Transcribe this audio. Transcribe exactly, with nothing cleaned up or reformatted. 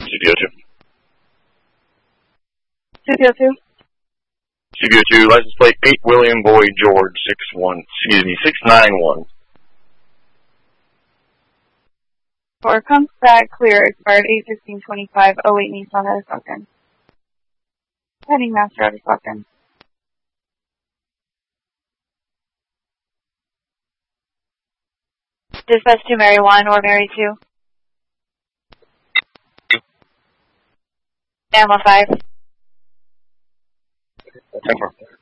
C B O two. C B O two. C B O two, license plate eight William Boy George six one, excuse me, six nine one. Four comes back clear, expired eight fifteen twenty-five, oh eight Nissan that is locked in. Heading master out is locked in. Dispatch to Mary one or Mary two. Gamma five. ten four.